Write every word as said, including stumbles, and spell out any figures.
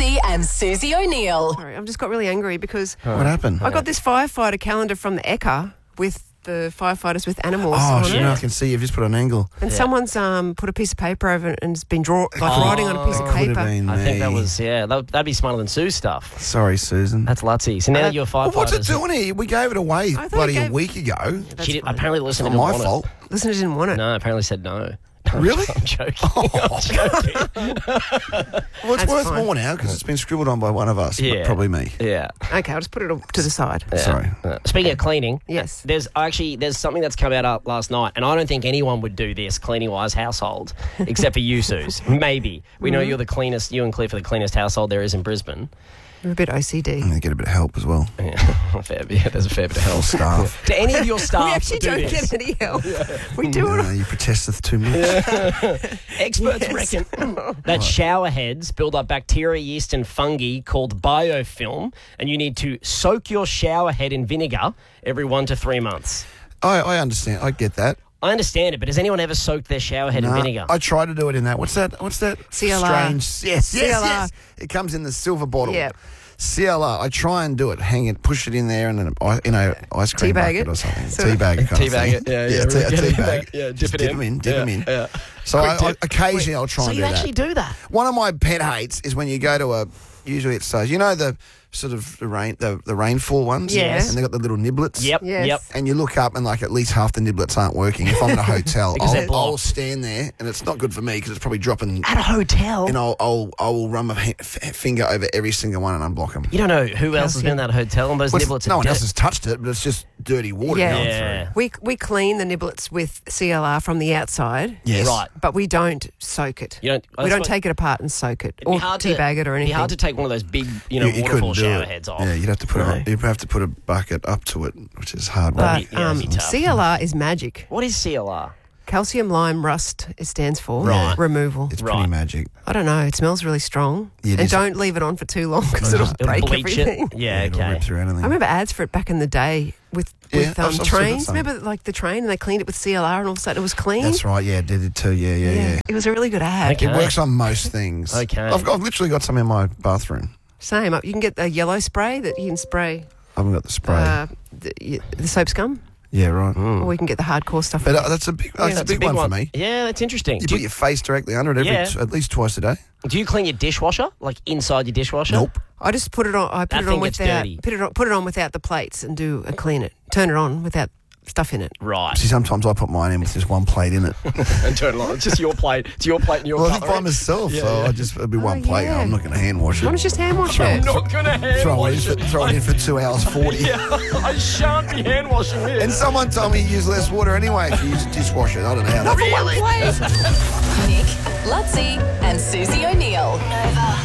Lutzi and Susie O'Neill. Sorry, I've just got really angry because What happened? I got this firefighter calendar from the Eka with the firefighters with animals Oh, on so it. now I can see you've just put an angle. And Yeah. some's um, put a piece of paper over it and it's been draw like writing on a piece of Could have paper. been I think that me. was, yeah, that, that'd be smarter than Sue's stuff. Sorry, Susan. That's Lutzi. So now Uh, you're Well, firefighters. what's it doing here? We gave it away I thought bloody it a gave- week ago. That's She did, fine. apparently It's listened not to my fault. Listener didn't want it. No, apparently said no. Really? I'm joking. I'm joking. Well, it's That's worth fine. more now because it's been scribbled on by one of us, Yeah. but probably me. Yeah. Okay, I'll just put it all to the side. Yeah. Sorry. Uh, speaking of cleaning, Yes. there's actually there's something that's come out uh, last night, and I don't think anyone would do this cleaning wise household except for you, Suze. Maybe we know you're the cleanest. You and Cliff are the cleanest household there is in Brisbane. We're a bit O C D. I'm going to get a bit of help as well. Yeah, a fair bit. Yeah, there's a fair bit of help. Staff. Do any of your staff we actually do don't this? get any help. We do No, it. you protesteth too much. Experts Yes. reckon that shower heads build up bacteria, yeast, and fungi called biofilm, and you need to soak your shower head in vinegar every one to three months. I, I understand. I get that. I understand it, but has anyone ever soaked their shower head in Nah, vinegar? I try to do it in that. What's that? What's that? C L R. Strange. Yes, yes, C L R. yes. It comes in the silver bottle. Yeah. C L R. I try and do it. Hang it, push it in there, and then I- you know, ice cream Teabag bucket it? or something. So- Teabag it. kind of Teabag thing. it, yeah, yeah, yeah. tea- a get it in teabag. there, yeah, dip Just it dip in. them in. Dip Yeah, them in. yeah. So I, Quick I, dip. occasionally I'll try So and you do actually that. do that? One of my pet hates is when you go to a. Usually it says, you know, the sort of the rain, the, the rainfall ones. Yes. And they got the little niblets. Yep, Yes. yep. And you look up and like at least half the niblets aren't working. If I'm in a hotel, Because they're I'll, blocked. I'll stand there, and it's not good for me because it's probably dropping. At a hotel? And I'll, I'll, I'll run my ha- f- finger over every single one and unblock them. You don't know who else has been in that hotel and those Well, niblets no are one dead. else has touched it, but it's just dirty water Yeah. going Yeah. through. We we clean the niblets with C L R from the outside, Yes. Right. but we don't soak it. You don't- we that's don't what- take it apart and soak it It'd be or hard to- teabag it or It'd anything. be hard to take one of those big, you know, You- you waterfall couldn't do shower it. heads off. Yeah, you'd have to put No. a, you'd have to put a bucket up to it, which is hard work. but Yeah, that'd um, be tough. C L R is magic. What is C L R? Calcium lime rust, it stands for. Right. Removal. It's Right. pretty magic. I don't know. It smells really strong. Yeah, it and is. don't leave it on for too long because it'll It'll break bleach everything. it? Yeah, It'll okay. rip through anything. I remember ads for it back in the day with, Yeah, with I've- um, I've still got trains. some. Remember like the train and they cleaned it with C L R and all of a sudden it was clean? That's right. Yeah, did it too. Yeah, yeah, yeah. It was a really good ad. Okay. It works on most things. Okay. I've, I've literally got some in my bathroom. Same. You can get a yellow spray that you can spray I haven't got the spray. uh, the, the soap scum, yeah, right. Mm. or we can get the hardcore stuff. But uh, that's a big, that's Yeah, a big, one, for me. Yeah, that's interesting. You Do put you, your face directly under it every Yeah. t- at least twice a day. do you clean your dishwasher, like inside your dishwasher? Nope. I just put it on. I put That it thing on gets without dirty. put it on, put it on without the plates and do and clean it. Turn it on without stuff in it. Right. See, sometimes I put mine in with just one plate in it. And turn it on. It's just your plate. It's your plate and your Well, I live cutlery. by myself, Yeah, so yeah. I just it'll be Oh, one plate. yeah. I'm not going to hand wash it. Why don't you just hand wash I'm it? not going to hand throw it, wash in it. for, throw it in for two hours forty. Yeah, I shan't be hand washing this. And someone told me you use less water anyway if you use a dishwasher. I don't know how that Really? Nick, Lutzi and Susie O'Neill. Nova.